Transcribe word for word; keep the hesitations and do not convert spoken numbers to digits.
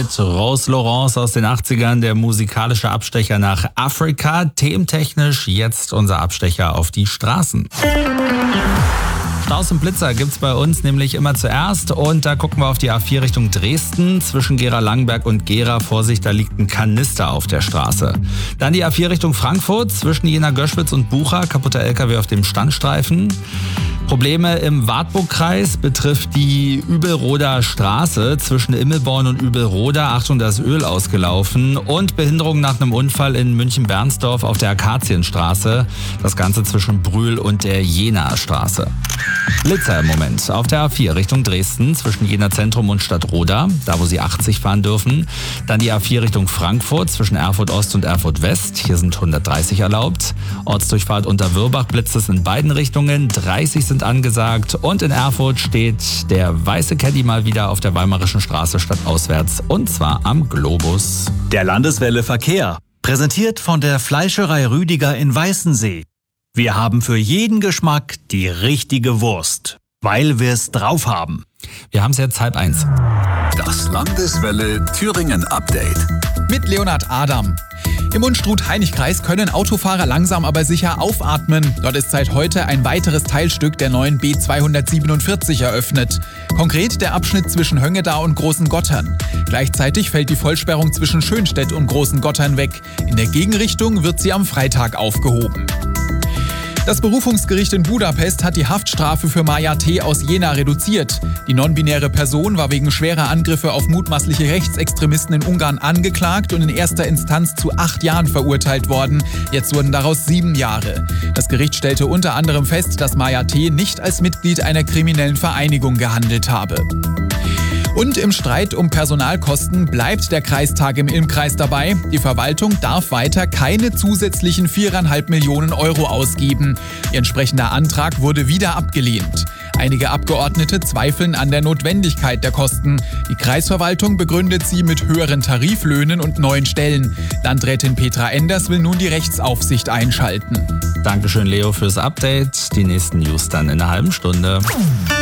mit Rose Laurence aus den achtzigern, der musikalische Abstecher nach Afrika. Thementechnisch jetzt unser Abstecher auf die Straßen. Staus und Blitzer gibt's bei uns nämlich immer zuerst und da gucken wir auf die A vier Richtung Dresden. Zwischen Gera-Langenberg und Gera, Vorsicht, da liegt ein Kanister auf der Straße. Dann die A vier Richtung Frankfurt, zwischen Jena-Göschwitz und Bucha, kaputter L K W auf dem Standstreifen. Probleme im Wartburgkreis betrifft die Übelroder Straße zwischen Immelborn und Übelroda. Achtung, da ist Öl ausgelaufen. Und Behinderung nach einem Unfall in München-Bernsdorf auf der Akazienstraße. Das Ganze zwischen Brühl und der Jenaer Straße. Blitzer im Moment auf der A vier Richtung Dresden zwischen Jena Zentrum und Stadtroda, da wo Sie achtzig fahren dürfen. Dann die A vier Richtung Frankfurt zwischen Erfurt Ost und Erfurt West, hier sind hundertdreißig erlaubt. Ortsdurchfahrt unter Würbach blitzt es in beiden Richtungen, dreißig sind angesagt und in Erfurt steht der weiße Caddy mal wieder auf der Weimarischen Straße stadtauswärts und zwar am Globus. Der Landeswelle Verkehr, präsentiert von der Fleischerei Rüdiger in Weißensee. Wir haben für jeden Geschmack die richtige Wurst, weil wir es drauf haben. Wir haben es jetzt halb eins. Das Landeswelle Thüringen Update. Mit Leonhard Adam. Im Unstrut-Hainich-Kreis können Autofahrer langsam aber sicher aufatmen. Dort ist seit heute ein weiteres Teilstück der neuen B zweihundertsiebenundvierzig eröffnet. Konkret der Abschnitt zwischen Höngedau und Großengottern. Gleichzeitig fällt die Vollsperrung zwischen Schönstedt und Großengottern weg. In der Gegenrichtung wird sie am Freitag aufgehoben. Das Berufungsgericht in Budapest hat die Haftstrafe für Maja T. aus Jena reduziert. Die non-binäre Person war wegen schwerer Angriffe auf mutmaßliche Rechtsextremisten in Ungarn angeklagt und in erster Instanz zu acht Jahren verurteilt worden. Jetzt wurden daraus sieben Jahre. Das Gericht stellte unter anderem fest, dass Maja T. nicht als Mitglied einer kriminellen Vereinigung gehandelt habe. Und im Streit um Personalkosten bleibt der Kreistag im Ilm-Kreis dabei. Die Verwaltung darf weiter keine zusätzlichen viereinhalb Millionen Euro ausgeben. Ihr entsprechender Antrag wurde wieder abgelehnt. Einige Abgeordnete zweifeln an der Notwendigkeit der Kosten. Die Kreisverwaltung begründet sie mit höheren Tariflöhnen und neuen Stellen. Landrätin Petra Enders will nun die Rechtsaufsicht einschalten. Dankeschön, Leo, fürs Update. Die nächsten News dann in einer halben Stunde.